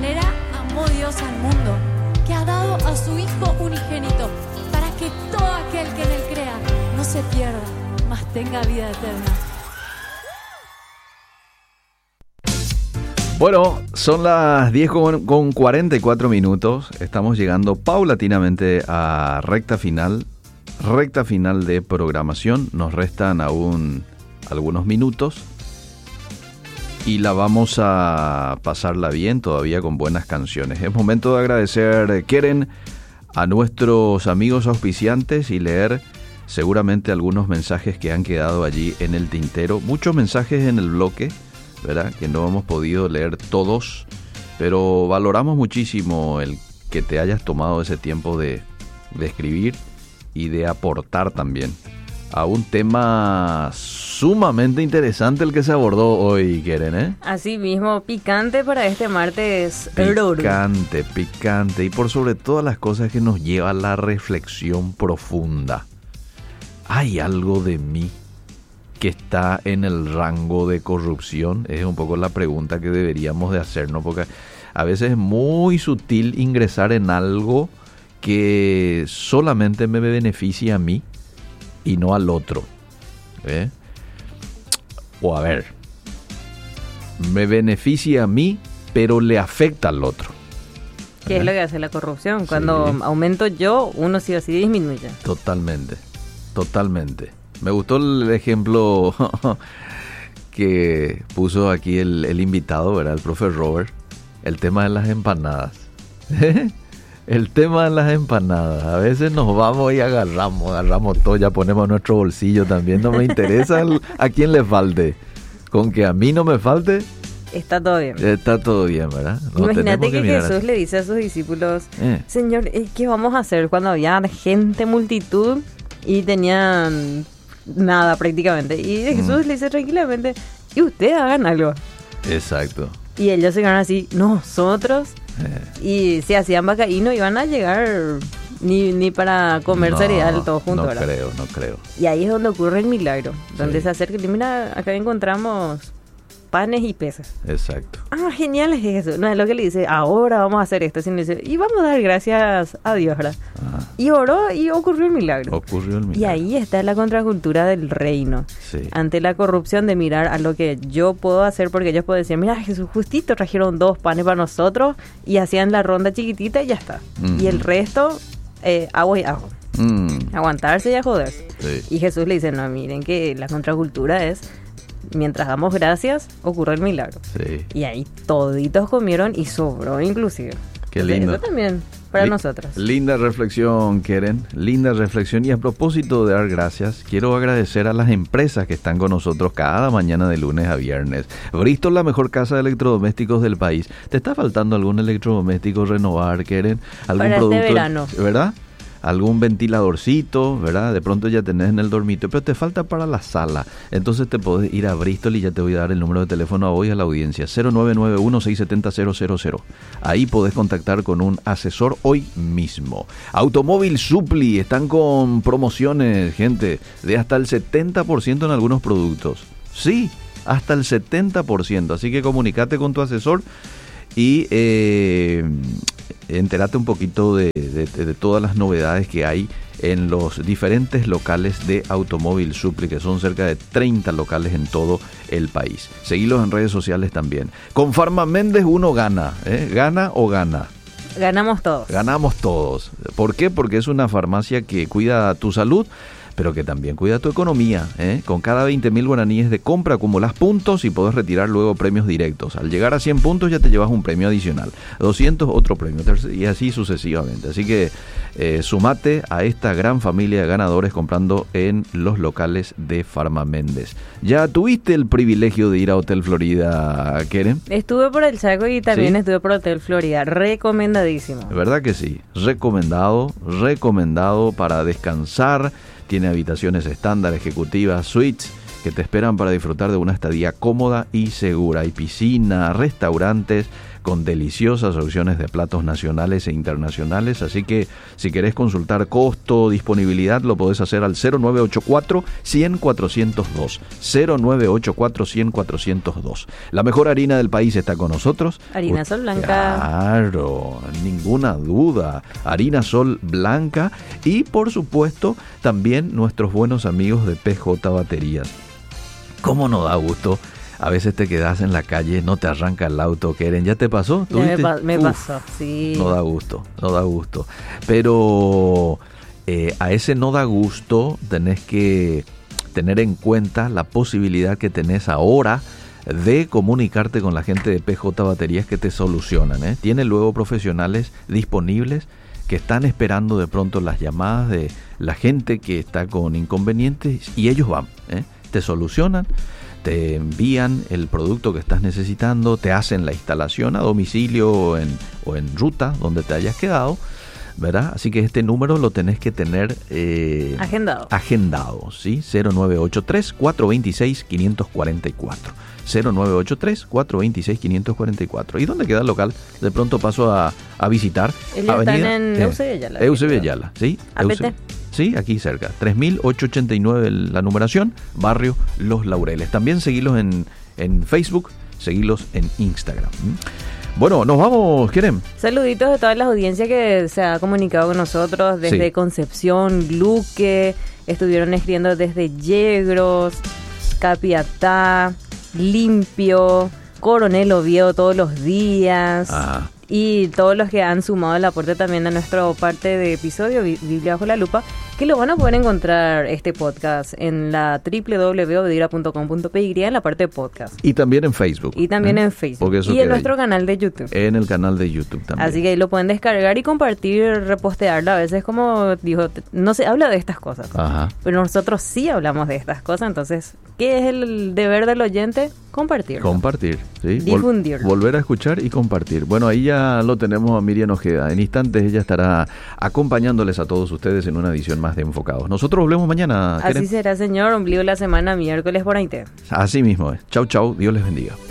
manera amó Dios al mundo, que ha dado a su Hijo unigénito, para que todo aquel que en Él crea no se pierda, mas tenga vida eterna. Bueno, son las 10 con 44 minutos. Estamos llegando paulatinamente a recta final de programación. Nos restan aún algunos minutos y la vamos a pasarla bien todavía con buenas canciones. Es momento de agradecer, Keren, a nuestros amigos auspiciantes y leer seguramente algunos mensajes que han quedado allí en el tintero. Muchos mensajes en el bloque, ¿verdad?, que no hemos podido leer todos, pero valoramos muchísimo el que te hayas tomado ese tiempo de escribir y de aportar también a un tema sumamente interesante el que se abordó hoy, Keren, ¿eh? Así mismo, picante para este martes. Picante, y por sobre todas las cosas que nos lleva a la reflexión profunda. ¿Hay algo de mí que está en el rango de corrupción? Es un poco la pregunta que deberíamos de hacernos, porque a veces es muy sutil ingresar en algo que solamente me beneficia a mí y no al otro, ¿eh? O a ver, me beneficia a mí, pero le afecta al otro. ¿Qué es lo que hace la corrupción? Cuando aumento yo, uno sí o sí disminuye. Totalmente. Me gustó el ejemplo que puso aquí el invitado, ¿verdad? El profe Robert. El tema de las empanadas. El tema de las empanadas. A veces nos vamos y agarramos todo, ya ponemos nuestro bolsillo también. No me interesa a quién le falte. Con que a mí no me falte, está todo bien. Está todo bien, ¿verdad? No. Imagínate que Jesús le dice a sus discípulos, Señor, ¿qué vamos a hacer cuando había gente, multitud, y tenían nada prácticamente? Y Jesús le dice tranquilamente, y ustedes hagan algo. Exacto. Y ellos se quedaron así, nosotros, y si hacían vaca y no iban a llegar ni para comer cereal todos juntos. No creo. Y ahí es donde ocurre el milagro, donde se acerca y mira, acá encontramos panes y peces. Exacto. Genial es eso. No es lo que le dice, ahora vamos a hacer esto, sino dice, y vamos a dar gracias a Dios, ¿verdad? Y oró y ocurrió el milagro. Y ahí está la contracultura del reino. Sí. Ante la corrupción de mirar a lo que yo puedo hacer, porque ellos pueden decir, mira, Jesús, justito trajeron 2 panes para nosotros, y hacían la ronda chiquitita y ya está. Y el resto, agua y ajo. Aguantarse y a joderse. Sí. Y Jesús le dice, no, miren que la contracultura es, mientras damos gracias, ocurre el milagro. Sí. Y ahí toditos comieron y sobró inclusive. Qué lindo. Eso también para nosotros. Linda reflexión, Keren. Linda reflexión. Y a propósito de dar gracias, quiero agradecer a las empresas que están con nosotros cada mañana de lunes a viernes. Bristol, la mejor casa de electrodomésticos del país. ¿Te está faltando algún electrodoméstico renovar, Keren? ¿Algún para producto, este verano? ¿Verdad? Algún ventiladorcito, ¿verdad? De pronto ya tenés en el dormitorio, pero te falta para la sala. Entonces te podés ir a Bristol y ya te voy a dar el número de teléfono a vos y a la audiencia. 0991-670-000. Ahí podés contactar con un asesor hoy mismo. Automóvil Supli, están con promociones, gente, de hasta el 70% en algunos productos. Sí, hasta el 70%. Así que comunicate con tu asesor y entérate un poquito de todas las novedades que hay en los diferentes locales de Automóvil Supli, que son cerca de 30 locales en todo el país. Seguilos en redes sociales también. Con Farma Méndez uno gana, ¿gana o gana? Ganamos todos. Ganamos todos. ¿Por qué? Porque es una farmacia que cuida tu salud, pero que también cuida tu economía, ¿eh? Con cada 20.000 guaraníes de compra acumulas puntos y podés retirar luego premios directos. Al llegar a 100 puntos ya te llevas un premio adicional, 200 otro premio, y así sucesivamente. Así que sumate a esta gran familia de ganadores comprando en los locales de Farma Méndez. ¿Ya tuviste el privilegio de ir a Hotel Florida, Keren? Estuve por el Chaco y también estuve por Hotel Florida, recomendadísimo. ¿Verdad que sí? Recomendado para descansar. Tiene habitaciones estándar, ejecutivas, suites que te esperan para disfrutar de una estadía cómoda y segura. Hay piscina, restaurantes con deliciosas opciones de platos nacionales e internacionales. Así que si querés consultar costo, disponibilidad, lo podés hacer al 0984-100-402. 0984-100-402. La mejor harina del país está con nosotros. Harina Sol Blanca. Claro, ninguna duda. Harina Sol Blanca. Y por supuesto también nuestros buenos amigos de PJ Baterías. ¿Cómo nos da gusto? A veces te quedas en la calle, no te arranca el auto, Keren. ¿Ya te pasó? Me pasó, sí. No da gusto. Pero a ese no da gusto tenés que tener en cuenta la posibilidad que tenés ahora de comunicarte con la gente de PJ Baterías que te solucionan, ¿eh? Tiene luego profesionales disponibles que están esperando de pronto las llamadas de la gente que está con inconvenientes y ellos van, te solucionan, te envían el producto que estás necesitando, te hacen la instalación a domicilio o en ruta donde te hayas quedado, ¿verdad? Así que este número lo tenés que tener agendado, ¿sí? 0983-426-544. 0983-426-544. ¿Y dónde queda el local? De pronto paso a visitar. Ellos están en Eusebio Yala, ¿sí? APT. Sí, aquí cerca. 3889 la numeración, barrio Los Laureles. También seguilos en Facebook, seguilos en Instagram. Bueno, nos vamos, Keren. Saluditos de toda la audiencia que se ha comunicado con nosotros desde Concepción, Luque, estuvieron escribiendo desde Yegros, Capiatá, Limpio, Coronel Oviedo todos los días. Y todos los que han sumado el aporte también a nuestra parte de episodio Biblia Bajo la Lupa, que lo van a poder encontrar este podcast en la www.obedira.com.py en la parte de podcast. Y también en Facebook. Y en nuestro canal de YouTube. En el canal de YouTube también. Así que ahí lo pueden descargar y compartir, repostearlo. A veces, como dijo, no se habla de estas cosas. Ajá. Pero nosotros sí hablamos de estas cosas. Entonces, ¿qué es el deber del oyente? Compartirlo. Compartir, ¿sí? Difundirlo. Volver a escuchar y compartir. Bueno, ahí ya lo tenemos a Miriam Ojeda. En instantes ella estará acompañándoles a todos ustedes en una edición más de Enfocados. Nosotros volvemos mañana. Así será, señor. Ombligo la semana, miércoles por ahí. Así mismo es. Chau, chau. Dios les bendiga.